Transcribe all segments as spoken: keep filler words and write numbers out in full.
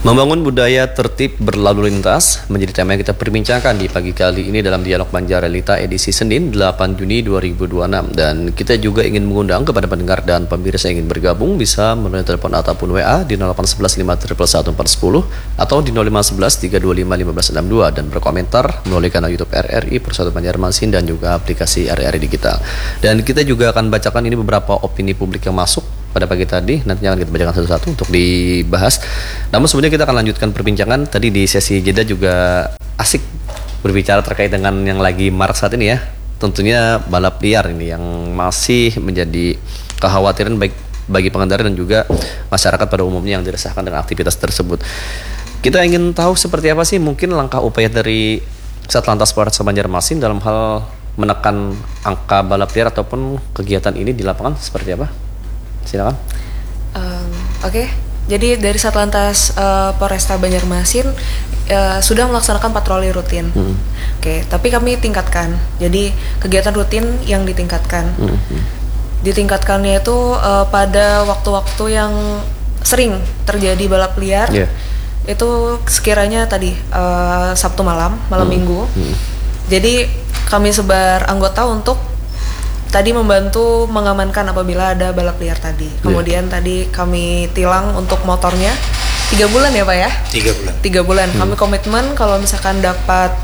Membangun budaya tertib berlalu lintas menjadi tema yang kita perbincangkan di pagi kali ini dalam Dialog Banjar Realita edisi Senin delapan Juni dua ribu dua puluh enam. Dan kita juga ingin mengundang kepada pendengar dan pemirsa yang ingin bergabung bisa melalui telepon ataupun W A di nol delapan satu satu lima satu satu empat satu nol atau di nol lima satu satu tiga dua lima lima enam dua dan berkomentar melalui kanal YouTube R R I Persatuan Banjarmasin dan juga aplikasi R R I Digital. Dan kita juga akan bacakan ini beberapa opini publik yang masuk pada pagi tadi, nantinya akan kita bacakan satu-satu untuk dibahas. Namun sebelumnya kita akan lanjutkan perbincangan. Tadi di sesi jeda juga asik berbicara terkait dengan yang lagi marak saat ini ya. Tentunya balap liar ini yang masih menjadi kekhawatiran baik bagi pengendara dan juga masyarakat pada umumnya yang diresahkan dengan aktivitas tersebut. Kita ingin tahu seperti apa sih mungkin langkah upaya dari Satlantas Polres Banjarmasin dalam hal menekan angka balap liar ataupun kegiatan ini di lapangan seperti apa? Silakan. Um, Oke, okay. Jadi dari Satlantas uh, Polresta Banjarmasin uh, sudah melaksanakan patroli rutin. Hmm. Oke, okay. Tapi kami tingkatkan. Jadi kegiatan rutin yang ditingkatkan. Hmm. Ditingkatkannya itu uh, pada waktu-waktu yang sering terjadi balap liar. Yeah. Itu sekiranya tadi uh, Sabtu malam, malam hmm. Minggu. Hmm. Jadi kami sebar anggota untuk tadi membantu mengamankan apabila ada balap liar tadi. Kemudian yeah. tadi kami tilang untuk motornya tiga bulan ya Pak ya? Tiga bulan. Tiga bulan. Hmm. Kami komitmen kalau misalkan dapat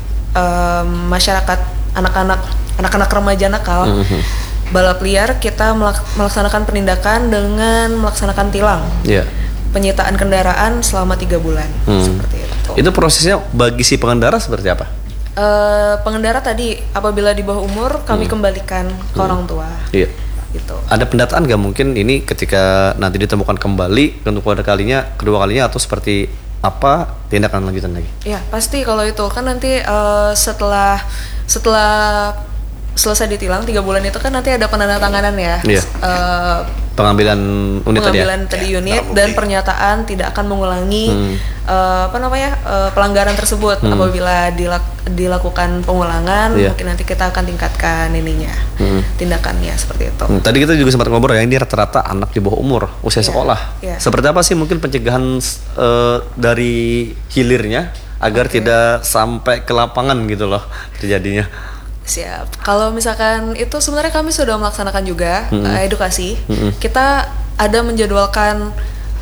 um, masyarakat anak-anak anak-anak remaja nakal hmm. balap liar, kita melaksanakan penindakan dengan melaksanakan tilang. Yeah. Penyitaan kendaraan selama tiga bulan. Hmm. Seperti itu. Itu prosesnya bagi si pengendara seperti apa? Uh, pengendara tadi apabila di bawah umur kami hmm. kembalikan ke hmm. orang tua. Iya. Gitu. Ada pendataan nggak mungkin ini ketika nanti ditemukan kembali untuk kedua kalinya, kedua kalinya atau seperti apa tindakan lanjutan lagi? Ya pasti kalau itu kan nanti uh, setelah setelah selesai ditilang tiga bulan itu kan nanti ada penandatanganan ya. Iya. Uh, pengambilan unit pengambilan tadi, ya? tadi unit ya, dan pernyataan tidak akan mengulangi hmm. uh, apa namanya uh, pelanggaran tersebut. Hmm. Apabila dilak- dilakukan pengulangan yeah. mungkin nanti kita akan tingkatkan ininya hmm. tindakannya seperti itu. Hmm. Tadi kita juga sempat ngobrol ya, ini rata-rata anak di bawah umur usia yeah. sekolah. Yeah. Seperti apa sih mungkin pencegahan uh, dari hilirnya agar okay. tidak sampai ke lapangan gitu loh terjadinya? Siap. Kalau misalkan itu sebenarnya kami sudah melaksanakan juga mm-hmm. uh, edukasi. Mm-hmm. Kita ada menjadwalkan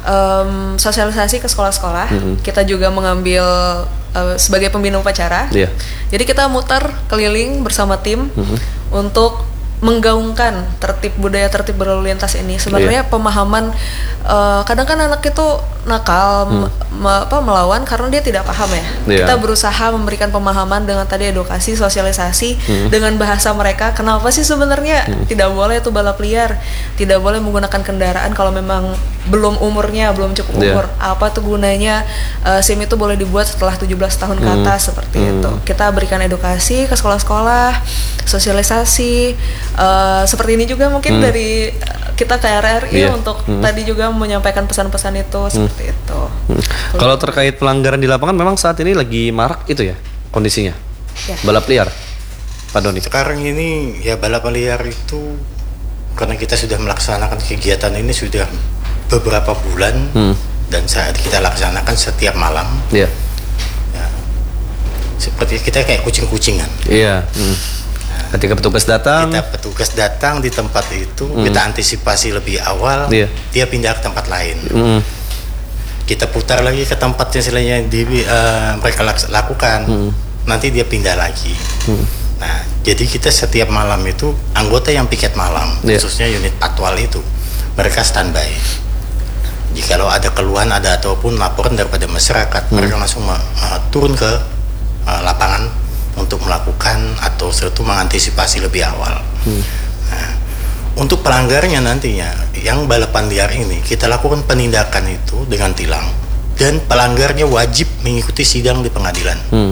um, sosialisasi ke sekolah-sekolah. Mm-hmm. Kita juga mengambil uh, sebagai pembina upacara. Yeah. Jadi kita muter keliling bersama tim mm-hmm. untuk menggaungkan tertib budaya tertib berlalu lintas ini. Sebenarnya yeah. pemahaman uh, kadang kan anak itu nakal hmm. me- apa melawan karena dia tidak paham ya. Yeah. Kita berusaha memberikan pemahaman dengan tadi edukasi, sosialisasi hmm. dengan bahasa mereka. Kenapa sih sebenarnya hmm. tidak boleh itu balap liar, tidak boleh menggunakan kendaraan kalau memang belum umurnya, belum cukup umur. Yeah. Apa tuh gunanya uh, SIM itu boleh dibuat setelah tujuh belas tahun ke atas hmm. seperti hmm. itu. Kita berikan edukasi ke sekolah-sekolah, sosialisasi. Uh, seperti ini juga mungkin hmm. dari kita ke R R I yeah. untuk hmm. tadi juga menyampaikan pesan-pesan itu hmm. seperti itu. Hmm. Kalau terkait pelanggaran di lapangan memang saat ini lagi marak itu ya kondisinya. Yeah. Balap liar, Pak Doni. Sekarang ini ya balap liar itu karena kita sudah melaksanakan kegiatan ini sudah beberapa bulan hmm. dan saat kita laksanakan setiap malam. Iya. Yeah. Ya, seperti kita kayak kucing-kucingan. Iya. Yeah. Hmm. Ketika petugas datang, kita petugas datang di tempat itu, mm. kita antisipasi lebih awal, yeah. dia pindah ke tempat lain. Mm. Kita putar lagi ke tempat yang selainnya di, uh, mereka lakukan, mm. nanti dia pindah lagi. Mm. Nah, jadi kita setiap malam itu anggota yang piket malam, yeah. khususnya unit patwal itu, mereka standby. Jikalau ada keluhan ada ataupun laporan daripada masyarakat, mm. mereka langsung uh, turun ke uh, lapangan untuk melakukan atau serta mengantisipasi lebih awal. Hmm. Nah, untuk pelanggarnya nantinya, yang balapan liar ini kita lakukan penindakan itu dengan tilang dan pelanggarnya wajib mengikuti sidang di pengadilan. Hmm.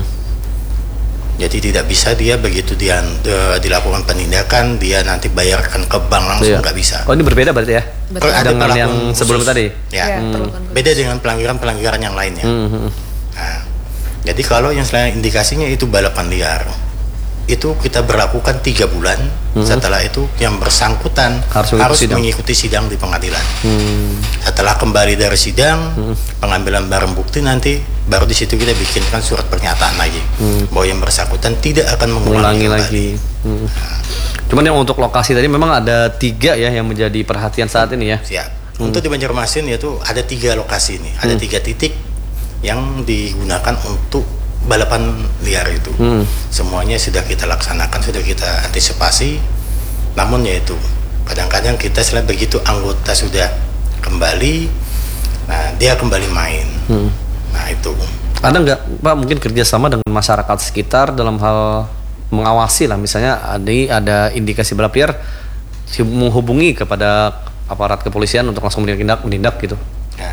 Jadi tidak bisa dia begitu dia de, dilakukan penindakan dia nanti bayarkan ke bank langsung, nggak bisa. Oh ini berbeda berarti ya? Betul. Ada dengan yang sebelum khusus. Tadi. Ya, ya hmm. beda dengan pelanggaran-pelanggaran yang lainnya. Hmm. Nah, jadi kalau yang selain indikasinya itu balapan liar, itu kita berlakukan tiga bulan. Hmm. Setelah itu yang bersangkutan harus, harus sidang. mengikuti sidang di pengadilan. Hmm. Setelah kembali dari sidang, hmm. pengambilan barang bukti nanti baru di situ kita bikinkan surat pernyataan lagi hmm. bahwa yang bersangkutan tidak akan mengulangi lagi. Hmm. Nah. Cuman yang untuk lokasi tadi memang ada tiga ya yang menjadi perhatian saat ini ya. Siap. Hmm. Untuk di Banjarmasin yaitu ada tiga lokasi ini, ada hmm. tiga titik yang digunakan untuk balapan liar itu. Hmm. Semuanya sudah kita laksanakan, sudah kita antisipasi. Namun yaitu kadang-kadang kita selain begitu anggota sudah kembali, nah dia kembali main. Hmm. Nah itu. Ada nggak Pak mungkin kerjasama dengan masyarakat sekitar dalam hal mengawasi lah, misalnya ada ada indikasi balap liar, menghubungi kepada aparat kepolisian untuk langsung menindak menindak gitu. Nah.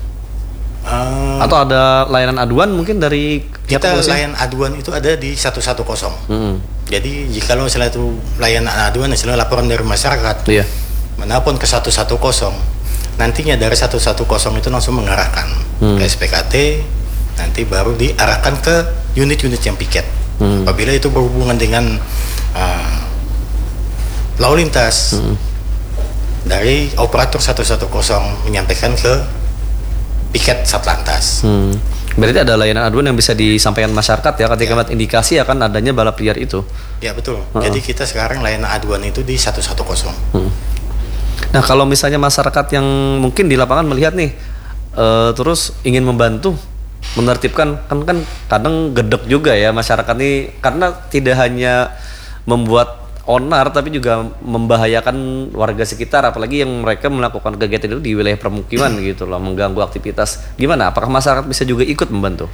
Um, atau ada layanan aduan mungkin dari kita layanan aduan itu ada di seratus sepuluh. Hmm. Jadi jika lo misalnya itu layanan aduan misalnya laporan dari masyarakat, iya. menelpon ke seratus sepuluh, nantinya dari seratus sepuluh itu langsung mengarahkan hmm. ke S P K T, nanti baru diarahkan ke unit-unit yang piket. Hmm. Apabila itu berhubungan dengan uh, lalu lintas, hmm. dari operator seratus sepuluh menyampaikan ke piket Satlantas. Hmm. Berarti ada layanan aduan yang bisa disampaikan masyarakat ya ketika ya. indikasi akan adanya balap liar itu. Ya betul. Uh-uh. Jadi kita sekarang layanan aduan itu di seratus sepuluh. Hmm. Nah kalau misalnya masyarakat yang mungkin di lapangan melihat nih, uh, terus ingin membantu menertibkan, kan kan kadang gedek juga ya masyarakat ini karena tidak hanya membuat onar tapi juga membahayakan warga sekitar, apalagi yang mereka melakukan kegiatan itu di wilayah permukiman gitu loh, mengganggu aktivitas. Gimana? Apakah masyarakat bisa juga ikut membantu?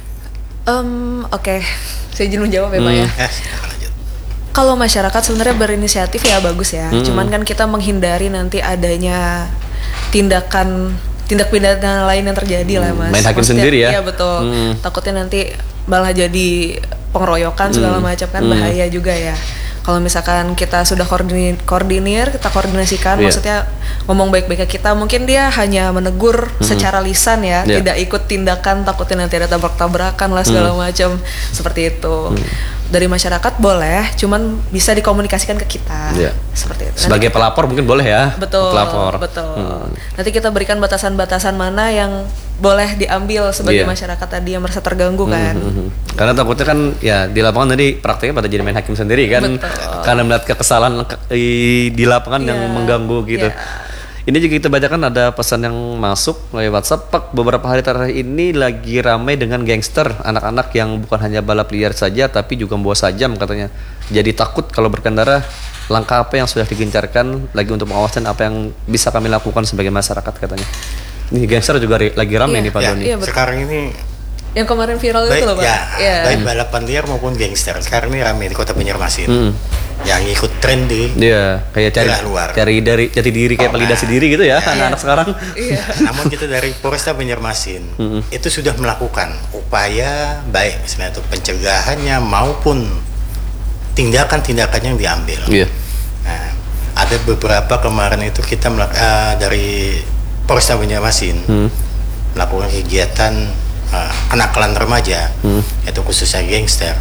Um, Oke, okay. saya izin menjawab ya Pak hmm. ya. Kalau masyarakat sebenarnya berinisiatif ya bagus ya. Hmm. Cuman kan kita menghindari nanti adanya tindakan tindak pidana lain yang terjadi hmm. lah Mas. Main hakim Maksudnya, sendiri ya? Iya betul. Hmm. Takutnya nanti malah jadi pengeroyokan segala hmm. macam kan hmm. bahaya juga ya. Kalau misalkan kita sudah koordinir, koordinir kita koordinasikan, yeah. maksudnya ngomong baik-baik ke kita, mungkin dia hanya menegur mm-hmm. secara lisan ya, yeah. tidak ikut tindakan, takutnya nanti ada tabrak-tabrakan lah segala mm. macam seperti itu. Mm. Dari masyarakat boleh, cuman bisa dikomunikasikan ke kita, yeah. seperti itu. Sebagai nanti, pelapor mungkin boleh ya. Betul. Pelapor. Betul. Mm. Nanti kita berikan batasan-batasan mana yang boleh diambil sebagai yeah. masyarakat tadi yang merasa terganggu kan. Mm-hmm. Karena takutnya kan ya di lapangan tadi prakteknya pada jadi main hakim sendiri kan. Betul. Karena melihat kekesalan di lapangan yeah. yang mengganggu gitu. Yeah. Ini juga kita bacakan ada pesan yang masuk melalui WhatsApp. Pak, beberapa hari terakhir ini lagi ramai dengan gangster, anak-anak yang bukan hanya balap liar saja tapi juga membawa sajam katanya. Jadi takut kalau berkendara. Langkah apa yang sudah digencarkan lagi untuk pengawasan, apa yang bisa kami lakukan sebagai masyarakat katanya. Ini gangster juga ri- lagi ramai iya, nih Pak ya, Doni. Iya, sekarang ini yang kemarin viral baik, itu loh Pak. Ya, ya. Baik balapan liar maupun gangster. Sekarang ini ramai di Kota Banjarmasin. Hmm. Yang ikut tren di Iya, kayak cari luar. Cari dari jati diri kayak validasi nah, diri gitu ya, ya anak-anak ya. sekarang. Iya. Namun kita dari Polresta Banjarmasin hmm. itu sudah melakukan upaya baik misalnya itu pencegahannya maupun tindakan-tindakan yang diambil. Iya. Nah, ada beberapa kemarin itu kita melak- uh, dari Polresta Banjarmasin hmm. melakukan kegiatan uh, kenakalan remaja, hmm. yaitu khususnya gangster.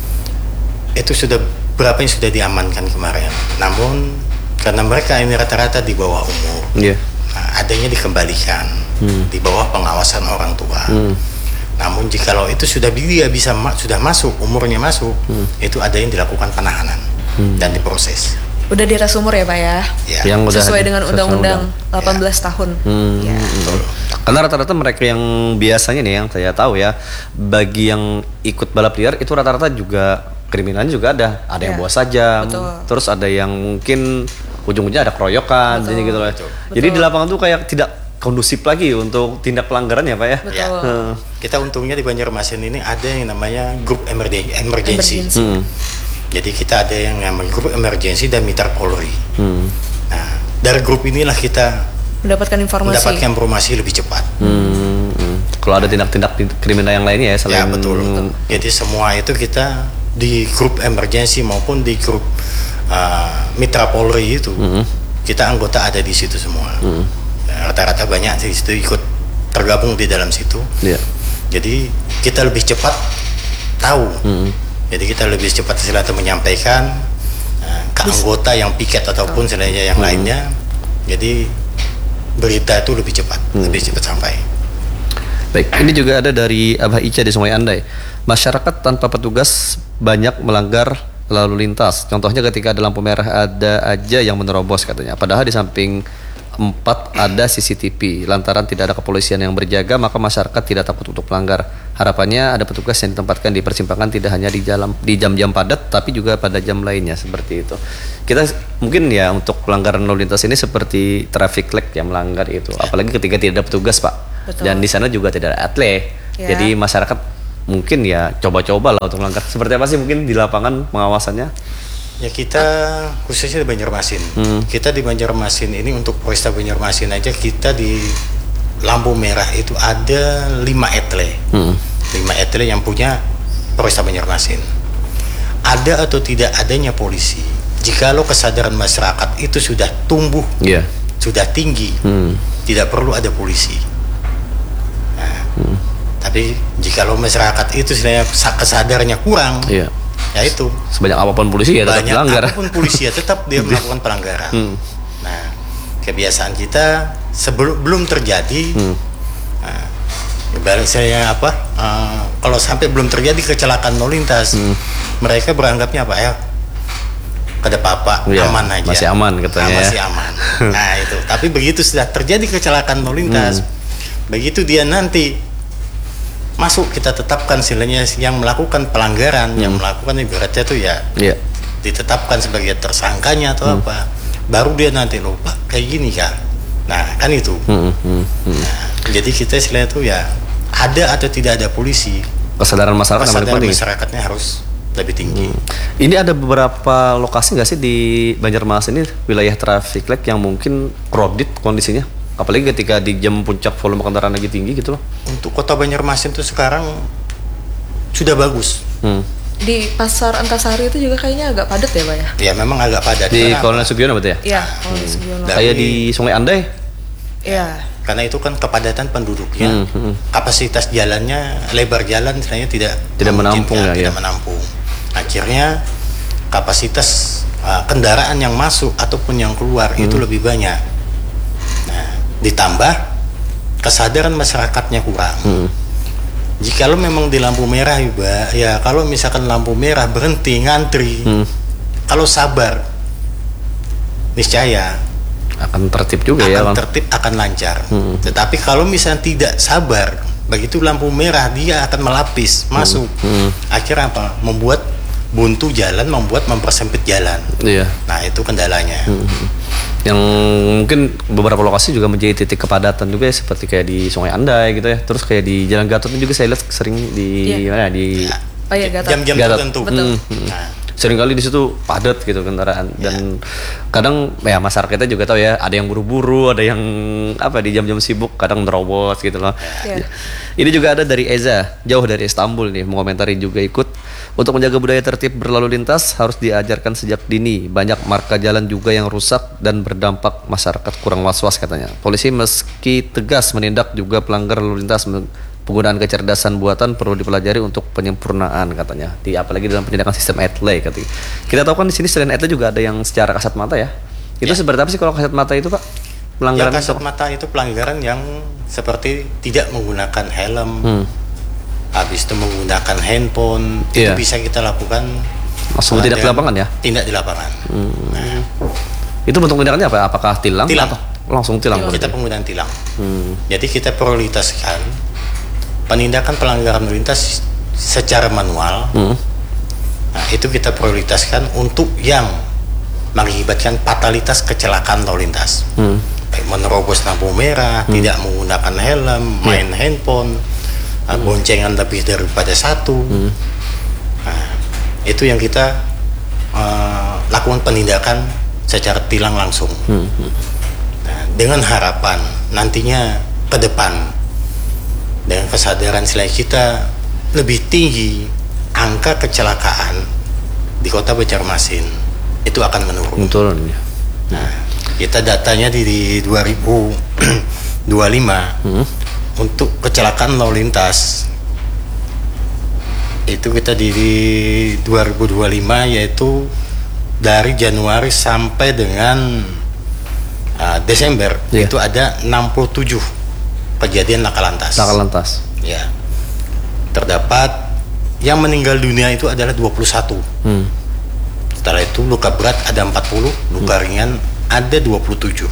Itu sudah berapa yang sudah diamankan kemarin. Namun karena mereka ini rata-rata di bawah umur, yeah. nah, adanya dikembalikan hmm. di bawah pengawasan orang tua. Hmm. Namun jikalau itu sudah dia bisa ma- sudah masuk umurnya masuk, hmm. itu ada yang dilakukan penahanan hmm. dan diproses. Udah di atas umur ya Pak ya? Ya. Yang sesuai udah, dengan undang-undang delapan belas ya. tahun. Hmm. Ya. Karena rata-rata mereka yang biasanya nih yang saya tahu ya, bagi yang ikut balap liar itu rata-rata juga kriminalnya juga ada. Ada ya. yang bawa sajam, betul. Terus ada yang mungkin ujung-ujungnya ada keroyokan, jadi gitu loh. Betul. Jadi di lapangan tuh kayak tidak kondusif lagi untuk tindak pelanggaran ya Pak ya? Betul. Ya. Hmm. Kita untungnya di Banjarmasin ini ada yang namanya grup emergency. emergency. Hmm. Jadi kita ada yang namanya grup emergency dan mitra Polri. Hmm. Nah, dari grup inilah kita mendapatkan informasi. Mendapatkan informasi lebih cepat. Hmm. Hmm. Kalau ada tindak-tindak kriminal yang lainnya ya selain. Ya betul. betul. Jadi semua itu kita di grup emergency maupun di grup uh, mitra Polri itu hmm. kita anggota ada di situ semua. Hmm. Ya, rata-rata banyak di situ ikut tergabung di dalam situ. Yeah. Jadi kita lebih cepat tahu. Hmm. Jadi kita lebih cepat istilahnya menyampaikan uh, ke anggota yang piket ataupun selainnya yang hmm. lainnya. Jadi berita itu lebih cepat, hmm. lebih cepat sampai. Baik, ini juga ada dari Abah Ica di Sungai Andai. Masyarakat tanpa petugas banyak melanggar lalu lintas. Contohnya ketika ada lampu merah ada aja yang menerobos katanya. Padahal di samping empat ada C C T V. Lantaran tidak ada kepolisian yang berjaga, maka masyarakat tidak takut untuk melanggar. Harapannya ada petugas yang ditempatkan di persimpangan tidak hanya di jalan di jam-jam padat, tapi juga pada jam lainnya seperti itu. Kita mungkin ya untuk pelanggaran lalu lintas ini seperti traffic light yang melanggar itu. Apalagi ketika tidak ada petugas, Pak. Betul. Dan di sana juga tidak ada atle. Ya. Jadi masyarakat mungkin ya coba-coba lah untuk melanggar. Seperti apa sih mungkin di lapangan pengawasannya? Ya kita khususnya di Banjarmasin. Hmm. Kita di Banjarmasin ini untuk Polresta Banjarmasin aja kita di lampu merah itu ada lima etle. Hmm. lima etle yang punya Polresta Banjarmasin. Ada atau tidak adanya polisi, jikalau kesadaran masyarakat itu sudah tumbuh, yeah. sudah tinggi, hmm. tidak perlu ada polisi. Nah, hmm. tapi jikalau masyarakat itu sebenarnya kesadarannya kurang, yeah. ya itu sebanyak apapun polisi ya tetap melanggar. Apapun polisi ya tetap dia melakukan pelanggaran. Hmm. Nah, kebiasaan kita sebelum belum terjadi, hmm. nah, ibarat saya apa? Uh, kalau sampai belum terjadi kecelakaan lalu lintas, hmm. mereka beranggapnya apa ya? Kada apa-apa, ya, aman aja. Masih aman katanya. Nah, masih aman. Nah itu. Tapi begitu sudah terjadi kecelakaan lalu lintas, hmm. begitu dia nanti masuk kita tetapkan silanya yang melakukan pelanggaran, hmm. yang melakukan ibaratnya tuh ya yeah. ditetapkan sebagai tersangkanya atau hmm. apa, baru dia nanti lupa kayak gini kan. Nah kan itu. Hmm. Hmm. Hmm. Nah, jadi kita istilahnya tuh ya ada atau tidak ada polisi, kesadaran masyarakat kesadaran masyarakatnya harus lebih tinggi. Hmm. Ini ada beberapa lokasi nggak sih di Banjarmasin ini wilayah traffic light yang mungkin crowded kondisinya? Apalagi ketika di jam puncak volume kendaraan lagi tinggi gitu loh. Untuk kota Banjarmasin tuh sekarang sudah bagus. Hmm. Di pasar Antasari itu juga kayaknya agak padat ya Pak ya? Ya memang agak padat. Di Kolonel Sugiono berarti ya? Iya, Kolonel hmm. Sugiono. Kayak di Sungai Andai? Iya. Karena itu kan kepadatan penduduknya, hmm, hmm. kapasitas jalannya, lebar jalan sebenarnya tidak tidak menampung ya, tidak ya. menampung. Akhirnya kapasitas uh, kendaraan yang masuk ataupun yang keluar hmm. itu lebih banyak. Nah, ditambah kesadaran masyarakatnya kurang. Hmm. Jikalau memang di lampu merah Iba, ya kalau misalkan lampu merah berhenti ngantri, hmm. kalau sabar, niscaya akan tertib juga akan ya akan tertib, akan lancar. Hmm. Tetapi kalau misalnya tidak sabar, begitu lampu merah dia akan melapis masuk. Hmm. Hmm. Akhirnya apa? Membuat buntu jalan, membuat mempersempit jalan. Iya. Nah itu kendalanya. Hmm. Yang mungkin beberapa lokasi juga menjadi titik kepadatan juga ya, seperti kayak di Sungai Andai gitu ya. Terus kayak di Jalan Gatot juga saya lihat sering di yeah. mana di ya. Oh iya, Gatot. Jam-jam tertentu. Betul. Hmm. Nah. Seringkali di situ padat gitu kendaraan dan yeah. kadang ya masyarakatnya juga tahu ya, ada yang buru-buru, ada yang apa di jam-jam sibuk kadang nerobos gitu loh. Yeah. Ini juga ada dari Eza, jauh dari Istanbul nih, mengomentari juga ikut. Untuk menjaga budaya tertib berlalu lintas harus diajarkan sejak dini. Banyak marka jalan juga yang rusak dan berdampak masyarakat kurang was-was katanya. Polisi meski tegas menindak juga pelanggar lalu lintas, penggunaan kecerdasan buatan perlu dipelajari untuk penyempurnaan katanya. Di apalagi dalam penindakan sistem etle katanya. Kita tahu kan di sini selain etle juga ada yang secara kasat mata ya. Itu ya. Seperti apa sih kalau kasat mata itu, Pak? Pelanggaran ya, kasat itu? Mata itu pelanggaran yang seperti tidak menggunakan helm. Hmm. Habis itu menggunakan handphone, yeah. itu bisa kita lakukan langsung tidak di lapangan ya? Tindak di lapangan. Hmm. Nah, itu bentuk tindakannya apa? Apakah tilang? Tilang. Atau langsung tilang? Kita penggunaan tilang. Hmm. Jadi kita prioritaskan penindakan pelanggaran lalu lintas secara manual. Hmm. Nah, itu kita prioritaskan untuk yang mengakibatkan fatalitas kecelakaan lalu lintas. Hmm. Baik menerobos lampu merah, hmm. tidak menggunakan helm, main yeah. handphone, hmm. boncengan lebih daripada satu. Hmm. Nah, itu yang kita uh, lakukan penindakan secara tilang langsung. Hmm. Nah, dengan harapan nantinya ke depan dengan kesadaran selain kita lebih tinggi, angka kecelakaan di kota Banjarmasin itu akan menurun. Turun ya. Nah, kita datanya di, di dua ribu dua puluh lima hmm. untuk kecelakaan lalu lintas Itu kita di dua ribu dua puluh lima, yaitu dari Januari sampai dengan uh, Desember, yeah. itu ada enam puluh tujuh kejadian laka lantas. Laka lantas. Ya. Terdapat yang meninggal dunia itu adalah dua puluh satu. Hmm. Setelah itu luka berat ada empat puluh, luka hmm. ringan ada dua puluh tujuh.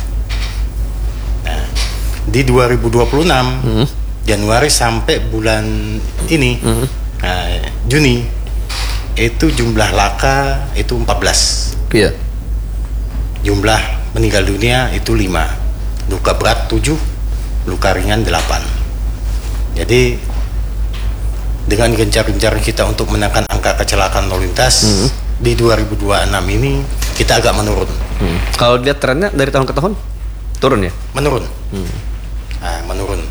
Nah, di dua ribu dua puluh enam hmm. Januari sampai bulan ini hmm. nah, Juni itu jumlah laka itu empat belas. Iya. Jumlah meninggal dunia itu lima, luka berat tujuh, luka ringan delapan. Jadi dengan gencar-gencar kita untuk menekan angka kecelakaan lalu lintas hmm. di dua ribu dua puluh enam ini kita agak menurun. Hmm. Kalau lihat trennya dari tahun ke tahun turun ya? Menurun. Hmm. Nah, menurun.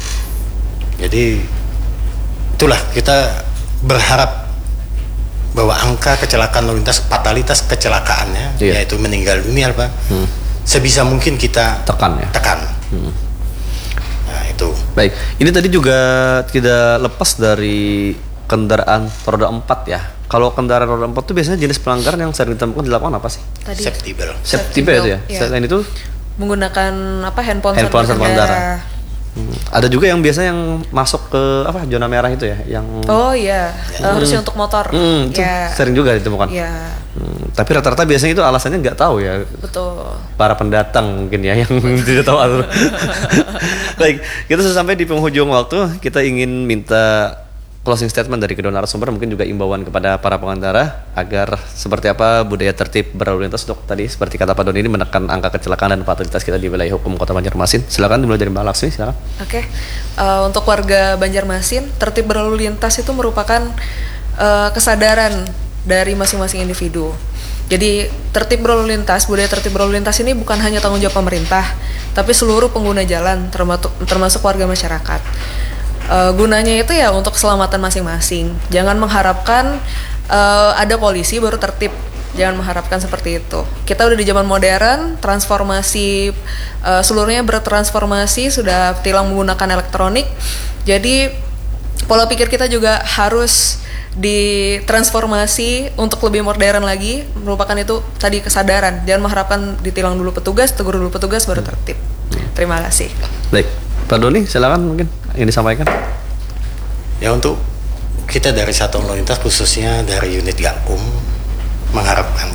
Jadi itulah kita berharap bahwa angka kecelakaan lalu lintas, fatalitas kecelakaannya, yeah. yaitu meninggal dunia, Pak, hmm. sebisa mungkin kita tekan ya. Tekan. Hmm. Nah, itu. Baik, ini tadi juga tidak lepas dari kendaraan roda empat ya. Kalau kendaraan roda empat itu biasanya jenis pelanggaran yang sering ditemukan di lapangan apa sih? Tadi. Safety belt. Safety belt itu ya. Iya. Selain itu menggunakan apa handphone, handphone saat pengendara. Hmm. Ada juga yang biasa yang masuk ke apa zona merah itu ya, yang oh iya ya. uh, harusnya untuk motor. Hmm, itu ya. Sering juga ditemukan. Ya. Hmm, tapi rata-rata biasanya itu alasannya nggak tahu ya. Betul. Para pendatang mungkin ya yang tidak tahu aturan. Baik, kita sudah sampai di penghujung waktu. Kita ingin minta closing statement dari kedua narasumber, mungkin juga imbauan kepada para pengendara agar seperti apa budaya tertib berlalu lintas untuk tadi seperti kata Pak Doni ini menekan angka kecelakaan dan fatalitas kita di wilayah hukum Kota Banjarmasin. Silakan dimulai dari Mbak Laksmi, silakan. Oke, okay. uh, untuk warga Banjarmasin, tertib berlalu lintas itu merupakan uh, kesadaran dari masing-masing individu. Jadi tertib berlalu lintas, budaya tertib berlalu lintas ini bukan hanya tanggung jawab pemerintah, tapi seluruh pengguna jalan termasuk termasuk warga masyarakat. Uh, gunanya itu ya untuk keselamatan masing-masing. Jangan mengharapkan uh, ada polisi baru tertib. Jangan mengharapkan seperti itu. Kita udah di zaman modern, transformasi uh, seluruhnya bertransformasi, sudah tilang menggunakan elektronik. Jadi pola pikir kita juga harus ditransformasi untuk lebih modern lagi. Merupakan itu tadi kesadaran. Jangan mengharapkan ditilang dulu petugas, tegur dulu petugas baru tertib. Terima kasih. Baik. Pak Doni, silakan mungkin ingin disampaikan. Ya, untuk kita dari Satuan Lalu Lintas khususnya dari unit Gakum mengharapkan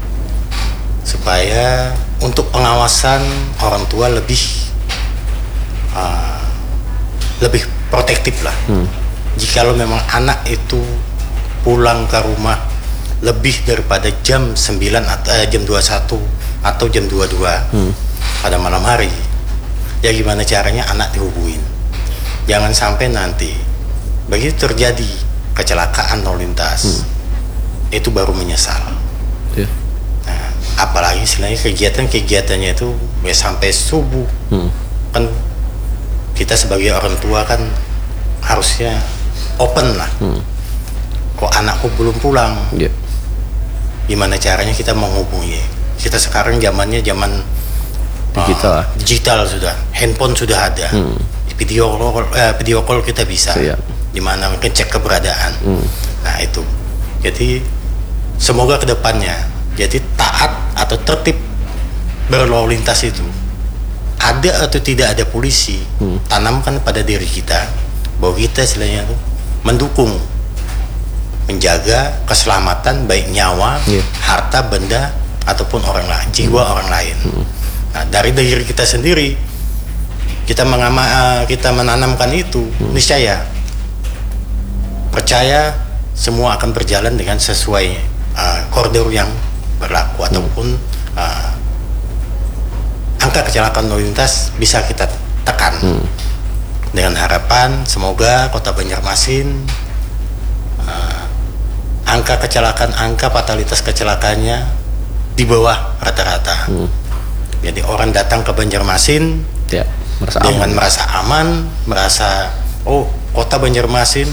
supaya untuk pengawasan orang tua lebih uh, lebih protektif lah. Hmm. Jikalau memang anak itu pulang ke rumah lebih daripada jam sembilan atau eh, jam dua puluh satu atau jam dua puluh dua hmm. pada malam hari, ya gimana caranya anak dihubungin. Jangan sampai nanti begitu terjadi kecelakaan lalu lintas, hmm. itu baru menyesal. Yeah. Nah, apalagi selain kegiatan-kegiatannya itu ya sampai subuh, hmm. kan kita sebagai orang tua kan harusnya open lah. Hmm. Kok anakku belum pulang? Yeah. Gimana caranya kita menghubungi? Kita sekarang zamannya zaman digital, uh, digital sudah, handphone sudah ada, hmm. video call, eh, video call kita bisa, Siap. Dimana mungkin cek keberadaan. Hmm. Nah itu, jadi semoga kedepannya, jadi taat atau tertib berlalu lintas itu ada atau tidak ada polisi, hmm. tanamkan pada diri kita bahwa kita istilahnya itu mendukung, menjaga keselamatan baik nyawa, yeah. harta benda ataupun orang lain, jiwa hmm. orang lain. Hmm. Nah, dari diri kita sendiri kita mengama, uh, kita menanamkan itu, hmm. niscaya percaya semua akan berjalan dengan sesuai uh, koridor yang berlaku, hmm. ataupun uh, angka kecelakaan lalu lintas bisa kita tekan. Hmm. Dengan harapan semoga Kota Banjarmasin uh, angka kecelakaan, angka fatalitas kecelakaannya di bawah rata-rata. Hmm. Jadi orang datang ke Banjarmasin ya, merasa dengan aman. merasa aman, merasa oh Kota Banjarmasin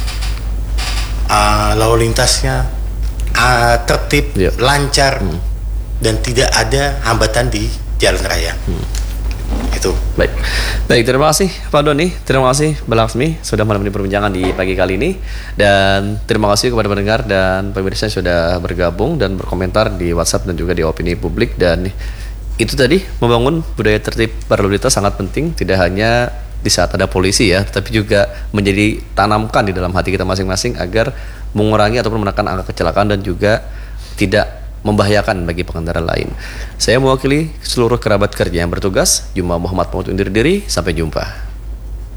uh, lalu lintasnya uh, tertib, ya. lancar, hmm. dan tidak ada hambatan di jalan raya. Hmm. Itu. Baik, baik terima kasih Pak Doni, terima kasih Mbak Laksmi sudah menemani perbincangan di pagi kali ini, dan terima kasih kepada pendengar dan pemirsa yang sudah bergabung dan berkomentar di WhatsApp dan juga di opini publik. Dan itu tadi, membangun budaya tertib berlalu lintas sangat penting, tidak hanya di saat ada polisi ya, tapi juga menjadi tanamkan di dalam hati kita masing-masing agar mengurangi ataupun menekan angka kecelakaan dan juga tidak membahayakan bagi pengendara lain. Saya mewakili seluruh kerabat kerja yang bertugas, Juma Muhammad pamit undur diri, sampai jumpa.